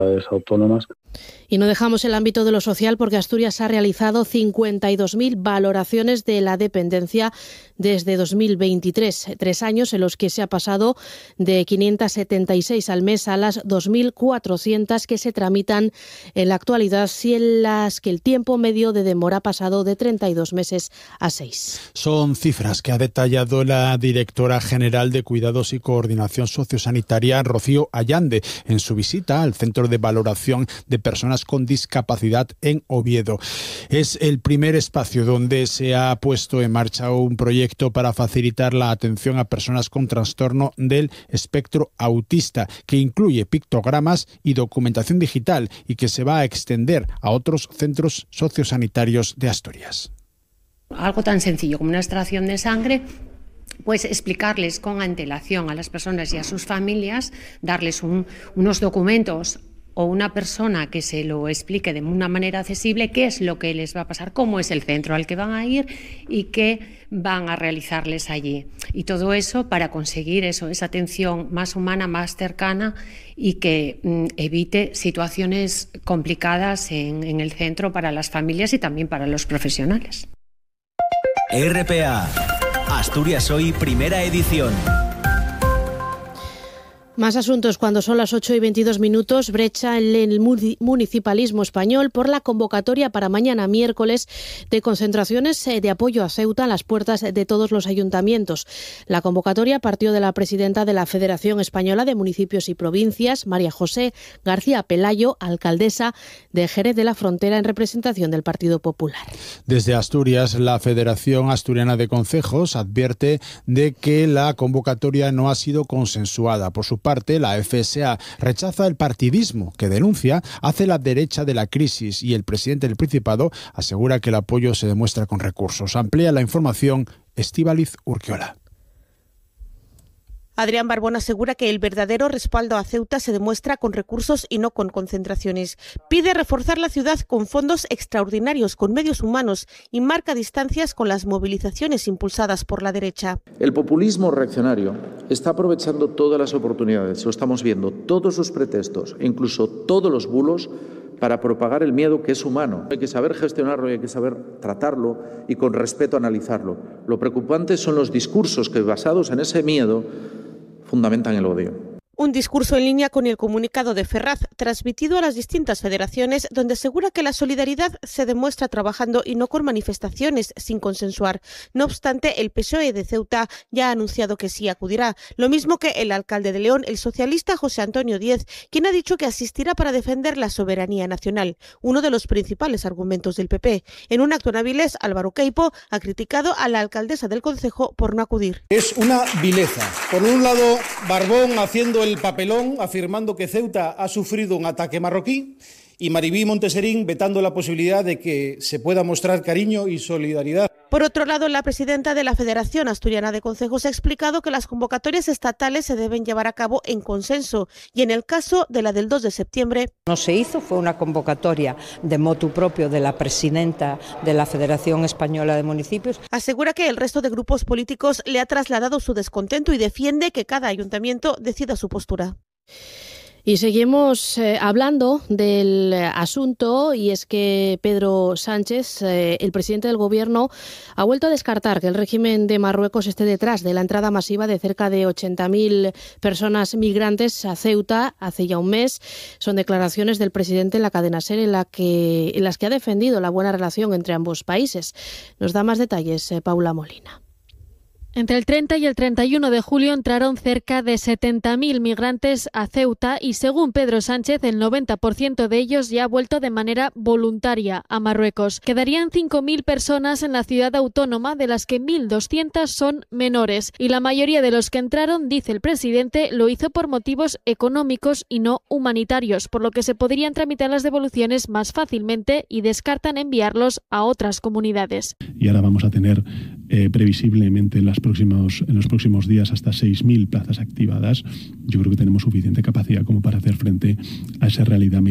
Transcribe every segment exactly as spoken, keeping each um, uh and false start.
autónomas. Y no dejamos el ámbito de lo social porque Asturias ha realizado cincuenta y dos mil valoraciones de la dependencia desde dos mil veintitrés, tres años en los que se ha pasado de quinientas setenta y seis al mes a las dos mil cuatrocientas que se tramitan en la actualidad, y en las que el tiempo medio de demora ha pasado de treinta y dos meses a seis. Son cifras que ha detallado la directora general de Cuidados y Coordinación Sociosanitaria, Rocío Allande, en su visita al Centro de Valoración de Personas con Discapacidad en Oviedo. Es el primer espacio donde se ha puesto en marcha un proyecto para facilitar la atención a personas con trastorno del espectro autista, que incluye pictogramas y documentación digital y que se va a extender a otros centros sociosanitarios de Asturias. Algo tan sencillo como una extracción de sangre, pues explicarles con antelación a las personas y a sus familias, darles un, unos documentos o una persona que se lo explique de una manera accesible qué es lo que les va a pasar, cómo es el centro al que van a ir y qué van a realizarles allí. Y todo eso para conseguir eso, esa atención más humana, más cercana y que mm, evite situaciones complicadas en, en el centro para las familias y también para los profesionales. R P A, Asturias Hoy, primera edición. Más asuntos cuando son las ocho y veintidós minutos. Brecha en el municipalismo español por la convocatoria para mañana miércoles de concentraciones de apoyo a Ceuta a las puertas de todos los ayuntamientos. La convocatoria partió de la presidenta de la Federación Española de Municipios y Provincias, María José García Pelayo, alcaldesa de Jerez de la Frontera en representación del Partido Popular. Desde Asturias, la Federación Asturiana de Concejos advierte de que la convocatoria no ha sido consensuada. Por su parte, la F S A rechaza el partidismo que denuncia hace la derecha de la crisis y el presidente del Principado asegura que el apoyo se demuestra con recursos. Amplía la información Estíbaliz Urquiola. Adrián Barbón asegura que el verdadero respaldo a Ceuta se demuestra con recursos y no con concentraciones. Pide reforzar la ciudad con fondos extraordinarios, con medios humanos y marca distancias con las movilizaciones impulsadas por la derecha. El populismo reaccionario está aprovechando todas las oportunidades, lo estamos viendo, todos los pretextos, incluso todos los bulos para propagar el miedo que es humano. Hay que saber gestionarlo y hay que saber tratarlo y con respeto analizarlo. Lo preocupante son los discursos que, basados en ese miedo, fundamentan el odio. Un discurso en línea con el comunicado de Ferraz, transmitido a las distintas federaciones, donde asegura que la solidaridad se demuestra trabajando y no con manifestaciones sin consensuar. No obstante, el P S O E de Ceuta ya ha anunciado que sí acudirá, lo mismo que el alcalde de León, el socialista José Antonio Díez, quien ha dicho que asistirá para defender la soberanía nacional, uno de los principales argumentos del P P. En un acto en Avilés, Álvaro Queipo ha criticado a la alcaldesa del concejo por no acudir. Es una vileza. Por un lado, Barbón haciendo el el papelón afirmando que Ceuta ha sufrido un ataque marroquí y Maribí Monteserín vetando la posibilidad de que se pueda mostrar cariño y solidaridad. Por otro lado, la presidenta de la Federación Asturiana de Concejos ha explicado que las convocatorias estatales se deben llevar a cabo en consenso y en el caso de la del dos de septiembre. No se hizo, fue una convocatoria de motu propio de la presidenta de la Federación Española de Municipios. Asegura que el resto de grupos políticos le ha trasladado su descontento y defiende que cada ayuntamiento decida su postura. Y seguimos eh, hablando del asunto, y es que Pedro Sánchez, eh, el presidente del Gobierno, ha vuelto a descartar que el régimen de Marruecos esté detrás de la entrada masiva de cerca de ochenta mil personas migrantes a Ceuta hace ya un mes. Son declaraciones del presidente en la cadena SER en, la que, en las que ha defendido la buena relación entre ambos países. Nos da más detalles eh, Paula Molina. Entre el treinta y el treinta y uno de julio entraron cerca de setenta mil migrantes a Ceuta y, según Pedro Sánchez, el noventa por ciento de ellos ya ha vuelto de manera voluntaria a Marruecos. Quedarían cinco mil personas en la ciudad autónoma, de las que mil doscientas son menores. Y la mayoría de los que entraron, dice el presidente, lo hizo por motivos económicos y no humanitarios, por lo que se podrían tramitar las devoluciones más fácilmente y descartan enviarlos a otras comunidades. Y ahora vamos a tener eh, previsiblemente en las próximos, en los próximos días hasta seis mil plazas activadas. Yo creo que tenemos suficiente capacidad como para hacer frente a esa realidad migrante.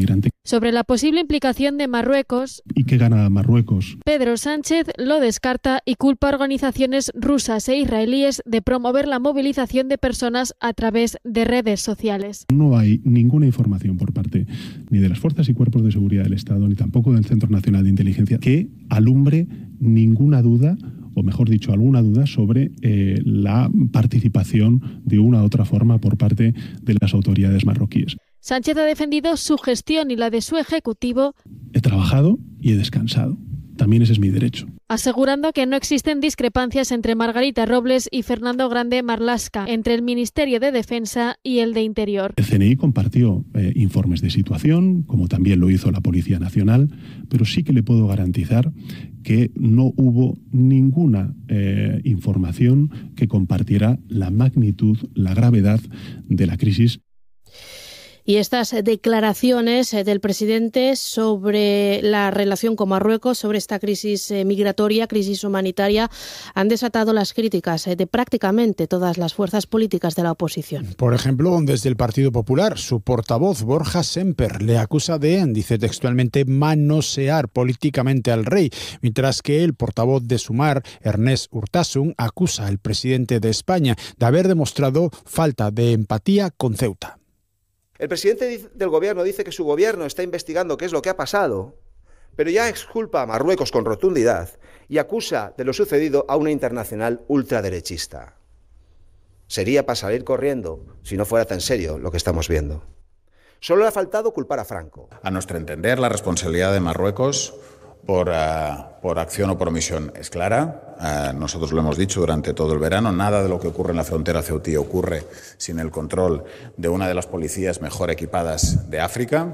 Sobre la posible implicación de Marruecos, ¿y qué gana Marruecos? Pedro Sánchez lo descarta y culpa a organizaciones rusas e israelíes de promover la movilización de personas a través de redes sociales. No hay ninguna información por parte ni de las fuerzas y cuerpos de seguridad del Estado, ni tampoco del Centro Nacional de Inteligencia, que alumbre ninguna duda, o mejor dicho, alguna duda sobre eh, la participación de una u otra forma por parte de las autoridades marroquíes. Sánchez ha defendido su gestión y la de su ejecutivo. He trabajado y he descansado. También ese es mi derecho. Asegurando que no existen discrepancias entre Margarita Robles y Fernando Grande Marlaska, entre el Ministerio de Defensa y el de Interior. El C N I compartió eh, informes de situación, como también lo hizo la Policía Nacional, pero sí que le puedo garantizar que no hubo ninguna eh, información que compartiera la magnitud, la gravedad de la crisis. Y estas declaraciones del presidente sobre la relación con Marruecos, sobre esta crisis migratoria, crisis humanitaria, han desatado las críticas de prácticamente todas las fuerzas políticas de la oposición. Por ejemplo, desde el Partido Popular, su portavoz Borja Semper le acusa de, dice textualmente, manosear políticamente al rey, mientras que el portavoz de Sumar, Ernest Urtasun, acusa al presidente de España de haber demostrado falta de empatía con Ceuta. El presidente del gobierno dice que su gobierno está investigando qué es lo que ha pasado, pero ya exculpa a Marruecos con rotundidad y acusa de lo sucedido a una internacional ultraderechista. Sería para salir corriendo si no fuera tan serio lo que estamos viendo. Solo le ha faltado culpar a Franco. A nuestro entender, la responsabilidad de Marruecos por, uh, por acción o por omisión es clara. Uh, nosotros lo hemos dicho durante todo el verano. Nada de lo que ocurre en la frontera ceutí ocurre sin el control de una de las policías mejor equipadas de África.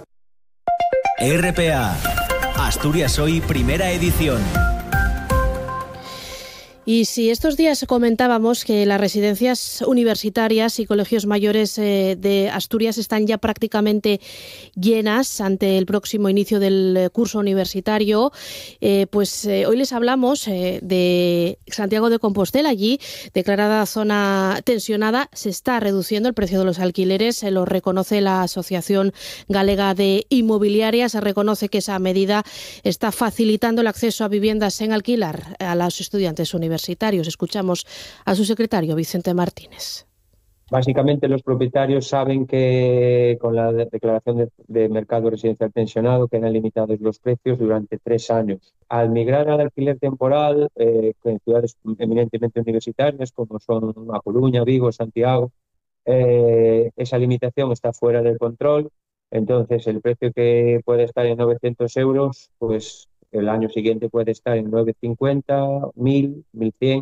R P A, Asturias Hoy, primera edición. Y si estos días comentábamos que las residencias universitarias y colegios mayores eh, de Asturias están ya prácticamente llenas ante el próximo inicio del curso universitario, eh, pues eh, hoy les hablamos eh, de Santiago de Compostela. Allí, declarada zona tensionada, se está reduciendo el precio de los alquileres, se lo reconoce la Asociación Galega de Inmobiliarias, se reconoce que esa medida está facilitando el acceso a viviendas en alquilar a los estudiantes universitarios. Escuchamos a su secretario, Vicente Martínez. Básicamente, los propietarios saben que con la declaración de, de mercado residencial tensionado quedan limitados los precios durante tres años. Al migrar al alquiler temporal, eh, en ciudades eminentemente universitarias como son A Coruña, Vigo, Santiago, eh, esa limitación está fuera del control. Entonces, el precio que puede estar en novecientos euros, pues el año siguiente puede estar en novecientos cincuenta, mil, mil cien.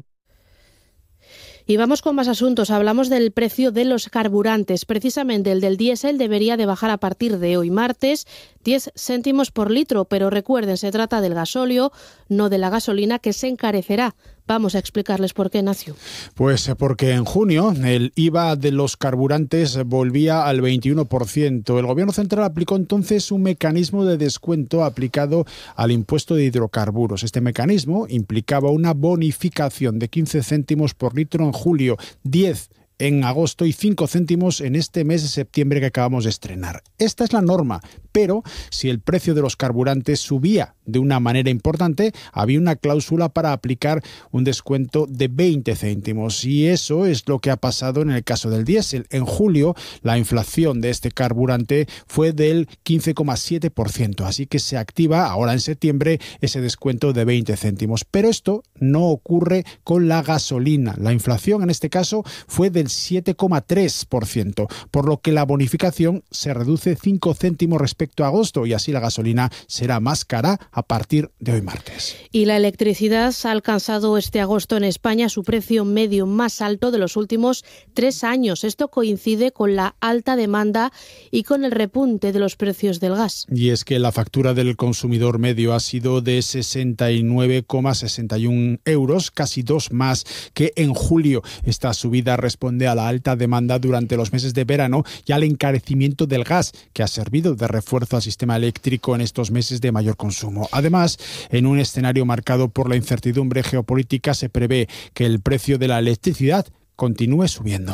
Y vamos con más asuntos. Hablamos del precio de los carburantes. Precisamente el del diésel debería de bajar a partir de hoy martes diez céntimos por litro, pero recuerden, se trata del gasóleo, no de la gasolina, que se encarecerá. Vamos a explicarles por qué, Nacio. Pues porque en junio el I V A de los carburantes volvía al veintiuno por ciento. El Gobierno central aplicó entonces un mecanismo de descuento aplicado al impuesto de hidrocarburos. Este mecanismo implicaba una bonificación de quince céntimos por litro en julio, diez en agosto y cinco céntimos en este mes de septiembre que acabamos de estrenar. Esta es la norma, pero si el precio de los carburantes subía de una manera importante, había una cláusula para aplicar un descuento de veinte céntimos. Y eso es lo que ha pasado en el caso del diésel. En julio, la inflación de este carburante fue del quince coma siete por ciento, así que se activa ahora en septiembre ese descuento de veinte céntimos. Pero esto no ocurre con la gasolina. La inflación en este caso fue del siete coma tres por ciento, por lo que la bonificación se reduce cinco céntimos respecto a agosto y así la gasolina será más cara a partir de hoy martes. Y la electricidad ha alcanzado este agosto en España su precio medio más alto de los últimos tres años. Esto coincide con la alta demanda y con el repunte de los precios del gas. Y es que la factura del consumidor medio ha sido de sesenta y nueve coma sesenta y uno euros, casi dos más que en julio. Esta subida responde a la alta demanda durante los meses de verano y al encarecimiento del gas, que ha servido de refuerzo al sistema eléctrico en estos meses de mayor consumo. Además, en un escenario marcado por la incertidumbre geopolítica, se prevé que el precio de la electricidad continúe subiendo.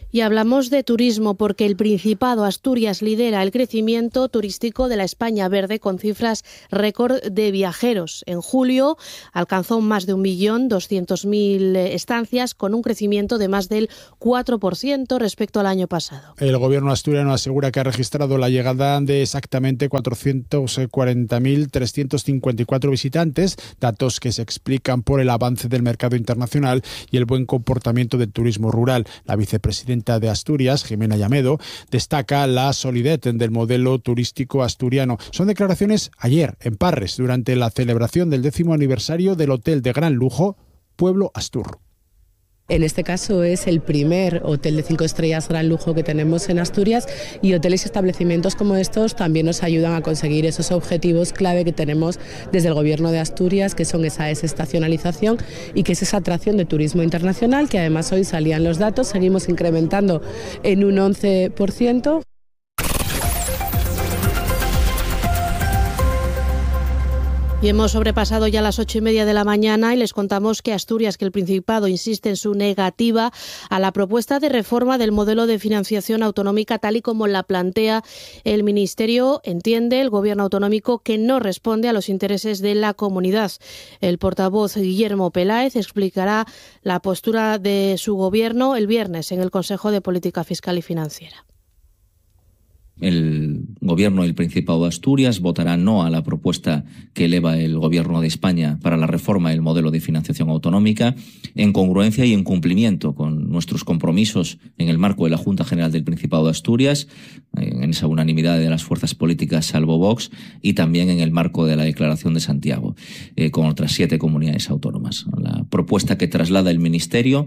Y hablamos de turismo porque el Principado Asturias lidera el crecimiento turístico de la España verde con cifras récord de viajeros. En julio alcanzó más de un millón doscientos mil estancias con un crecimiento de más del cuatro por ciento respecto al año pasado. El gobierno asturiano asegura que ha registrado la llegada de exactamente cuatrocientos cuarenta mil trescientos cincuenta y cuatro visitantes, datos que se explican por el avance del mercado internacional y el buen comportamiento del turismo rural. La vicepresidenta de Asturias, Jimena Llamedo, destaca la solidez del modelo turístico asturiano. Son declaraciones ayer en Parres, durante la celebración del décimo aniversario del hotel de gran lujo Pueblo Astur. En este caso es el primer hotel de cinco estrellas gran lujo que tenemos en Asturias, y hoteles y establecimientos como estos también nos ayudan a conseguir esos objetivos clave que tenemos desde el Gobierno de Asturias, que son esa desestacionalización y que es esa atracción de turismo internacional, que además hoy salían los datos, seguimos incrementando en un once por ciento. Y hemos sobrepasado ya las ocho y media de la mañana y les contamos que Asturias, que el Principado insiste en su negativa a la propuesta de reforma del modelo de financiación autonómica tal y como la plantea el Ministerio. Entiende el Gobierno autonómico que no responde a los intereses de la comunidad. El portavoz Guillermo Peláez explicará la postura de su Gobierno el viernes en el Consejo de Política Fiscal y Financiera. El Gobierno del Principado de Asturias votará no a la propuesta que eleva el Gobierno de España para la reforma del modelo de financiación autonómica, en congruencia y en cumplimiento con nuestros compromisos en el marco de la Junta General del Principado de Asturias, en esa unanimidad de las fuerzas políticas salvo Vox, y también en el marco de la Declaración de Santiago, eh, con otras siete comunidades autónomas. La propuesta que traslada el Ministerio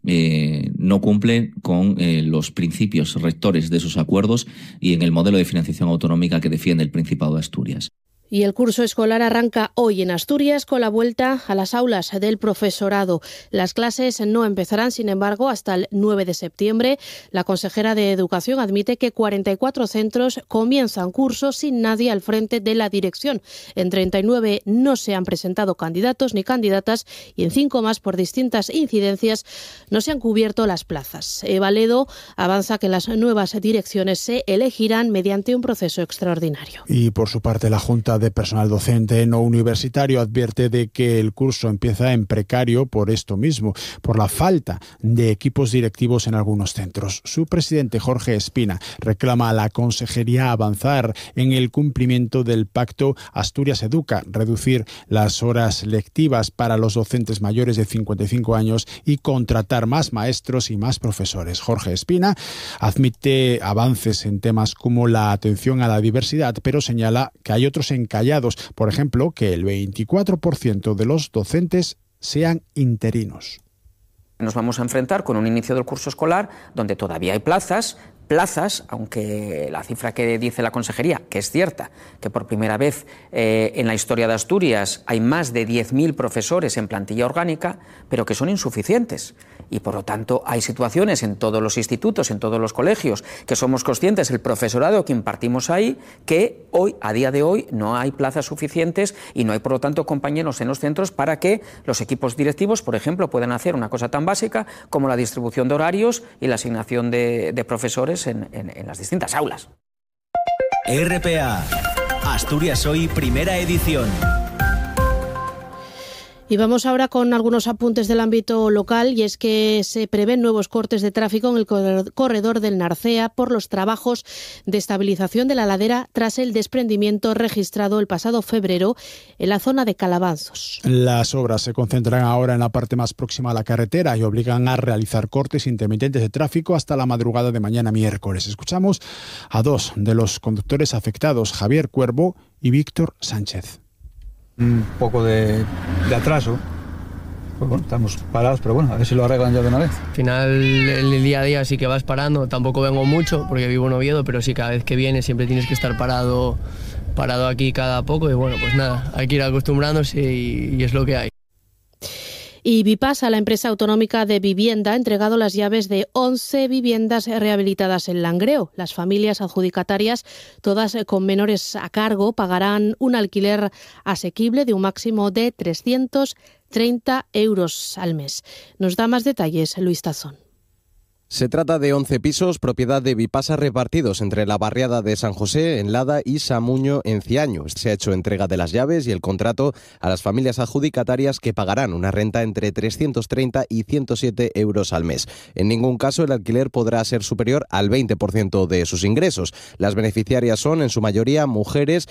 Eh, no cumple con eh, los principios rectores de esos acuerdos y en el modelo de financiación autonómica que defiende el Principado de Asturias. Y el curso escolar arranca hoy en Asturias con la vuelta a las aulas del profesorado. Las clases no empezarán, sin embargo, hasta el nueve de septiembre. La consejera de Educación admite que cuarenta y cuatro centros comienzan cursos sin nadie al frente de la dirección. En treinta y nueve no se han presentado candidatos ni candidatas y en cinco más, por distintas incidencias, no se han cubierto las plazas. Eva Ledo avanza que las nuevas direcciones se elegirán mediante un proceso extraordinario. Y por su parte, la Junta de Personal Docente no universitario advierte de que el curso empieza en precario por esto mismo, por la falta de equipos directivos en algunos centros. Su presidente, Jorge Espina, reclama a la Consejería avanzar en el cumplimiento del Pacto Asturias Educa, reducir las horas lectivas para los docentes mayores de cincuenta y cinco años y contratar más maestros y más profesores. Jorge Espina admite avances en temas como la atención a la diversidad, pero señala que hay otros en callados, por ejemplo, que el veinticuatro por ciento de los docentes sean interinos. Nos vamos a enfrentar con un inicio del curso escolar donde todavía hay plazas, plazas, aunque la cifra que dice la Consejería, que es cierta, que por primera vez eh, en la historia de Asturias hay más de diez mil profesores en plantilla orgánica, pero que son insuficientes. Y por lo tanto hay situaciones en todos los institutos, en todos los colegios, que somos conscientes, el profesorado que impartimos ahí, que hoy, a día de hoy, no hay plazas suficientes y no hay, por lo tanto, compañeros en los centros para que los equipos directivos, por ejemplo, puedan hacer una cosa tan básica como la distribución de horarios y la asignación de, de profesores en, en, en las distintas aulas. R P A, Asturias Hoy, primera edición. Y vamos ahora con algunos apuntes del ámbito local, y es que se prevén nuevos cortes de tráfico en el corredor del Narcea por los trabajos de estabilización de la ladera tras el desprendimiento registrado el pasado febrero en la zona de Calabanzos. Las obras se concentran ahora en la parte más próxima a la carretera y obligan a realizar cortes intermitentes de tráfico hasta la madrugada de mañana miércoles. Escuchamos a dos de los conductores afectados, Javier Cuervo y Víctor Sánchez. Un poco de, de atraso, pues bueno, estamos parados, pero bueno, a ver si lo arreglan ya de una vez. Al final, el día a día sí que vas parando, tampoco vengo mucho porque vivo en Oviedo, pero sí, cada vez que vienes siempre tienes que estar parado, parado aquí cada poco, y bueno, pues nada, hay que ir acostumbrándose y, y es lo que hay. Y Vipasa, la empresa autonómica de vivienda, ha entregado las llaves de once viviendas rehabilitadas en Langreo. Las familias adjudicatarias, todas con menores a cargo, pagarán un alquiler asequible de un máximo de trescientos treinta euros al mes. Nos da más detalles Luis Tazón. Se trata de once pisos, propiedad de Vipasa, repartidos entre la barriada de San José, en Lada, y Samuño, en Ciaño. Se ha hecho entrega de las llaves y el contrato a las familias adjudicatarias, que pagarán una renta entre trescientos treinta y ciento siete euros al mes. En ningún caso el alquiler podrá ser superior al veinte por ciento de sus ingresos. Las beneficiarias son, en su mayoría, mujeres